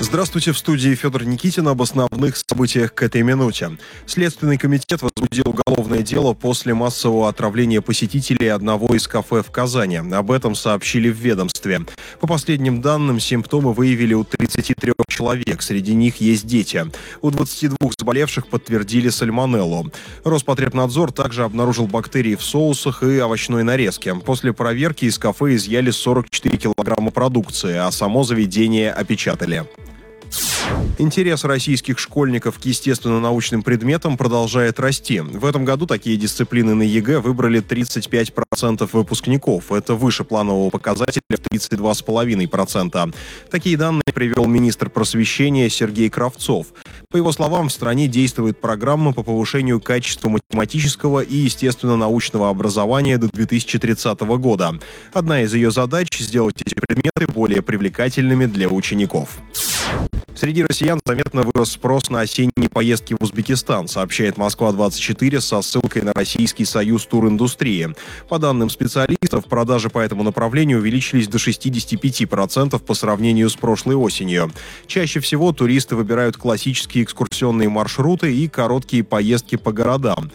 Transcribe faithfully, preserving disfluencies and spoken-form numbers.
Здравствуйте, в студии Федор Никитин об основных событиях к этой минуте. Следственный комитет возбудил уголовное дело после массового отравления посетителей одного из кафе в Казани. Об этом сообщили в ведомстве. По последним данным, симптомы выявили у тридцати трёх человек, среди них есть дети. У двадцати двух заболевших подтвердили сальмонеллу. Роспотребнадзор также обнаружил бактерии в соусах и овощной нарезке. После проверки из кафе изъяли сорок четыре килограмма продукции, а само заведение опечатали. Интерес российских школьников к естественно-научным предметам продолжает расти. В этом году такие дисциплины на ЕГЭ выбрали тридцать пять процентов выпускников. Это выше планового показателя в тридцать два целых пять десятых процента. Такие данные привел министр просвещения Сергей Кравцов. По его словам, в стране действует программа по повышению качества математического и естественно-научного образования до две тысячи тридцатого года. Одна из ее задач – сделать эти предметы более привлекательными для учеников. Среди россиян заметно вырос спрос на осенние поездки в Узбекистан, сообщает Москва двадцать четыре со ссылкой на Российский союз туриндустрии. По данным специалистов, продажи по этому направлению увеличились до шестидесяти пяти процентов по сравнению с прошлой осенью. Чаще всего туристы выбирают классические экскурсионные маршруты и короткие поездки по городам.